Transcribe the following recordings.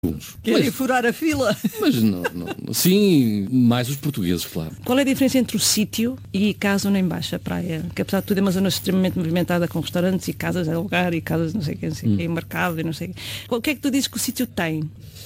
Querem furar a fila. Mas sim, mais os portugueses, claro. Qual é a diferença entre o sítio e casa nem baixa praia? Que apesar de tudo é uma zona extremamente movimentada com restaurantes e casas a alugar e casas não sei o que, e mercado e não sei o que. O que é que tu dizes que o sítio tem?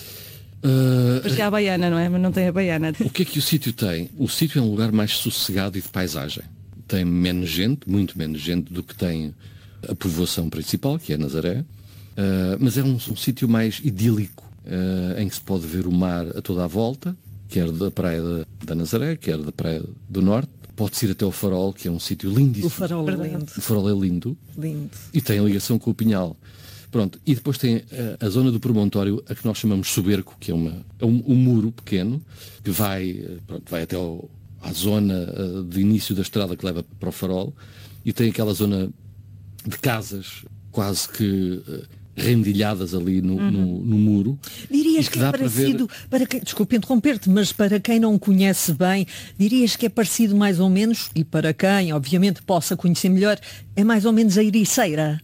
Porque há a baiana, não é? Mas não tem a baiana. O que é que o sítio tem? O sítio é um lugar mais sossegado e de paisagem. Tem menos gente, muito menos gente do que tem a povoação principal, que é Nazaré. Mas é um sítio mais idílico. Em que se pode ver o mar a toda a volta, quer da praia da Nazaré, quer da praia do Norte. Pode-se ir até o Farol, que é um sítio lindíssimo. O Farol é lindo. O Farol é lindo. Lindo. E tem a ligação com o Pinhal. Pronto. E depois tem a zona do promontório, a que nós chamamos Soberco, que é um muro pequeno, que vai até à zona de início da estrada que leva para o Farol, e tem aquela zona de casas quase que rendilhadas ali no muro. Dirias que é parecido, desculpe interromper-te, mas para quem não conhece bem, dirias que é parecido mais ou menos, e para quem obviamente possa conhecer melhor, é mais ou menos a Ericeira?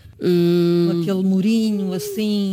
Aquele murinho assim.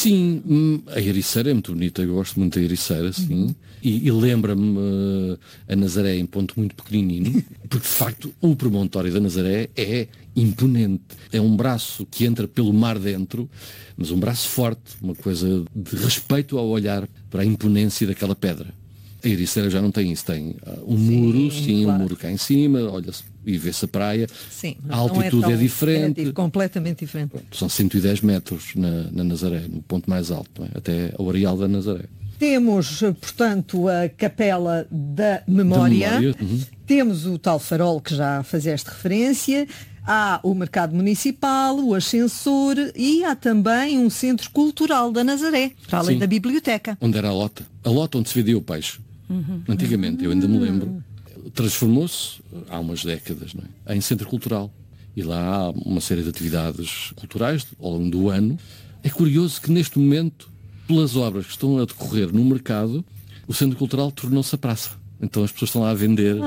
Sim, a Ericeira é muito bonita, eu gosto muito da Ericeira, sim. E lembra-me a Nazaré em ponto muito pequenino, porque de facto o promontório da Nazaré é imponente. É um braço que entra pelo mar dentro, mas um braço forte, uma coisa de respeito ao olhar para a imponência daquela pedra. A Ericeira já não tem isso, tem um muro, claro. Um muro cá em cima, olha-se e vê-se a praia. Sim, a altitude é diferente. Completamente diferente. São 110 metros na Nazaré, no ponto mais alto, não é? Até ao areal da Nazaré. Temos, portanto, a Capela da Memória. Temos o tal farol que já fizeste referência. Há o mercado municipal, o ascensor e há também um centro cultural da Nazaré, para além da biblioteca. Onde era a lota. A lota onde se vendia o peixe. Antigamente, eu ainda me lembro. Transformou-se, há umas décadas, não é? Em centro cultural. E lá há uma série de atividades culturais ao longo do ano. É curioso que neste momento, pelas obras que estão a decorrer no mercado, o centro cultural tornou-se a praça. Então as pessoas estão lá a vender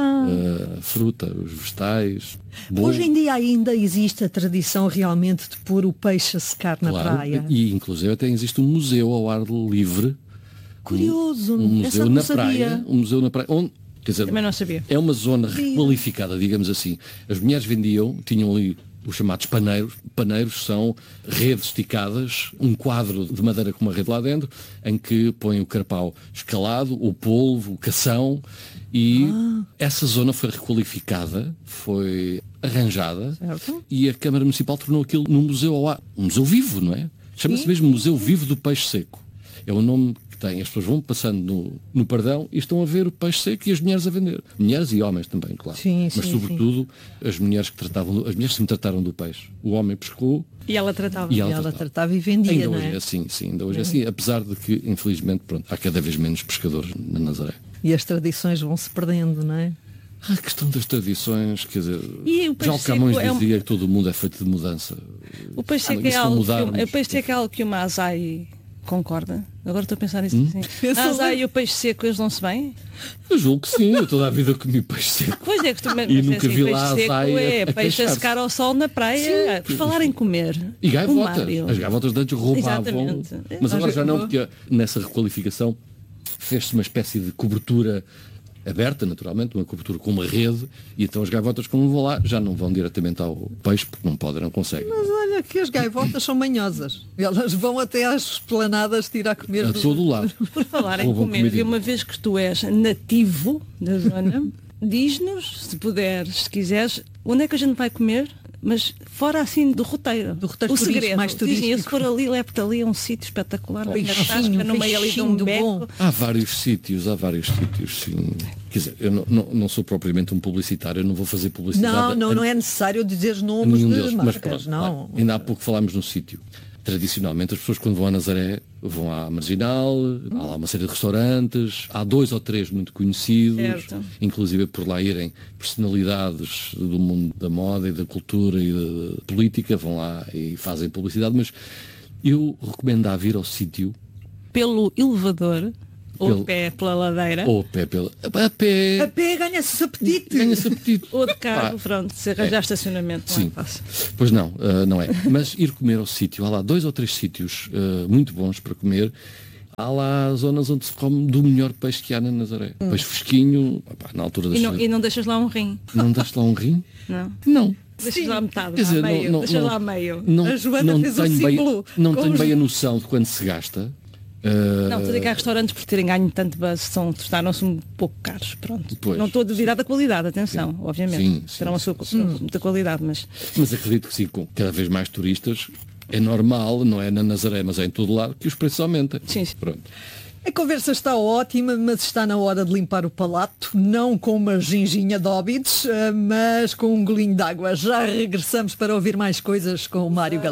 fruta, os vegetais. Bolo. Hoje em dia ainda existe a tradição realmente de pôr o peixe a secar na praia. E inclusive até existe um museu ao ar livre. Curioso, um museu na praia. Um museu na praia. Onde, quer dizer, também não sabia. É uma zona requalificada, digamos assim. As mulheres tinham ali os chamados paneiros. Paneiros são redes esticadas, um quadro de madeira com uma rede lá dentro, em que põem o carpau escalado, o polvo, o cação, e essa zona foi requalificada, foi arranjada, certo. E a Câmara Municipal tornou aquilo num museu ao ar, um museu vivo, não é? Chama-se mesmo Museu Vivo do Peixe Seco. É o nome que tem. As pessoas vão passando no Pardão e estão a ver o peixe seco e as mulheres a vender. Mulheres e homens também, claro. Mas sobretudo as mulheres as mulheres se trataram do peixe. O homem pescou e ela tratava. E ela tratava e vendia, ainda não hoje é? Assim, sim, ainda hoje é assim. Apesar de que, infelizmente, há cada vez menos pescadores na Nazaré. E as tradições vão se perdendo, não é? A questão das tradições, quer dizer, já o Camões dizia que todo o mundo é feito de mudança. O peixe seco é algo que uma azai concorda? Agora estou a pensar nisso assim. A azai e o peixe seco, eles não se bem? Eu julgo que sim, eu toda a vida comi peixe seco. Pois é, que tu e nunca vi lá a azai peixe a secar ao sol na praia. Por falar em comer. E gaivotas. As gaivotas de antes roubavam. Exatamente. Mas agora já não, porque nessa requalificação fez-se uma espécie de cobertura aberta, naturalmente, uma cobertura com uma rede, e então as gaivotas, como vão lá, já não vão diretamente ao peixe, porque não podem, não conseguem. Mas olha que as gaivotas são manhosas. Elas vão até às esplanadas tirar a comer. A todo lado. Por falar em comer, e uma vez que tu és nativo da zona, diz-nos, se puderes, se quiseres, onde é que a gente vai comer? Mas fora assim do roteiro. O segredo. Mais turístico. Se for ali, leva-te ali a um sítio espetacular. No meio ali de um beco. Há vários sítios, sim. Quer dizer, eu não sou propriamente um publicitário, eu não vou fazer publicidade. Não é necessário dizer nomes de marcas, mas pronto, não. Ainda há pouco falámos no sítio. Tradicionalmente as pessoas quando vão a Nazaré vão à Marginal, há lá uma série de restaurantes, há 2 ou 3 muito conhecidos, certo. Inclusive por lá irem personalidades do mundo da moda e da cultura e da política, vão lá e fazem publicidade, mas eu recomendo vir ao sítio pelo elevador. Ou pé pela ladeira. Ou pé pela... A pé ganha-se apetite. Ou de carro, pronto, se arranjar estacionamento, não é fácil. Pois não, não é. Mas ir comer ao sítio, há lá 2 ou 3 sítios muito bons para comer. Há lá zonas onde se come do melhor peixe que há na Nazaré. Peixe fresquinho, na altura das... E não deixas lá um rim? Não deixas lá um rim? Não. Não. Deixas lá metade, Quer dizer, deixas lá meio. A Joana fez um símbolo. Não tenho bem a noção de quanto se gasta. Não, estou a dizer que há restaurantes por terem ganho tanto buzz, tornaram-se um pouco caros, pronto. Pois. Não estou a duvidar da qualidade, atenção, Sim. obviamente. Sim, terão a sua muita qualidade, mas acredito que sim, com cada vez mais turistas, é normal, não é na Nazaré, mas é em todo lado, que os preços aumentem. Sim. Pronto. A conversa está ótima, mas está na hora de limpar o palato, não com uma ginginha de Óbidos, mas com um golinho de água. Já regressamos para ouvir mais coisas com o Mário Galvão.